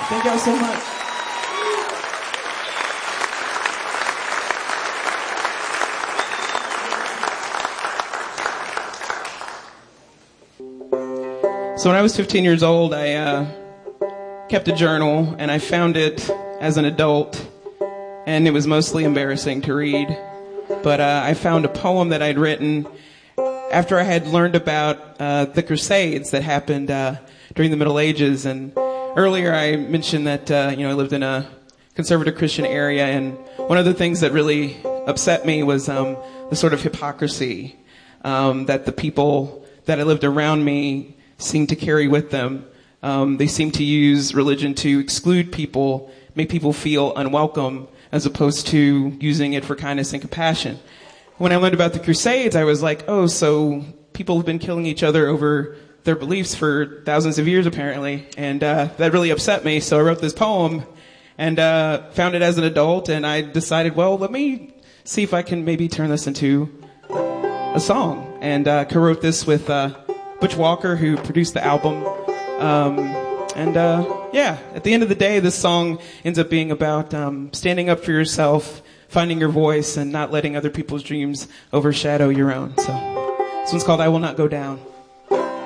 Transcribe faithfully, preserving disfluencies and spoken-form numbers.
Thank y'all so much. So when I was fifteen years old, I uh, kept a journal, and I found it as an adult, and it was mostly embarrassing to read. But uh, I found a poem that I'd written after I had learned about uh, the Crusades that happened uh, during the Middle Ages. And earlier I mentioned that uh, you know I lived in a conservative Christian area, and one of the things that really upset me was um, the sort of hypocrisy um, that the people that I lived around me seemed to carry with them. Um, they seemed to use religion to exclude people, make people feel unwelcome, as opposed to using it for kindness and compassion. When I learned about the Crusades, I was like, oh, so people have been killing each other over their beliefs for thousands of years, apparently. And uh, that really upset me, so I wrote this poem and uh, found it as an adult, and I decided, well, let me see if I can maybe turn this into a song. And uh, co-wrote this with uh, Butch Walker, who produced the album. Um, and, uh, yeah, at the end of the day, this song ends up being about, um, standing up for yourself, finding your voice, and not letting other people's dreams overshadow your own. So, this one's called I Will Not Go Down.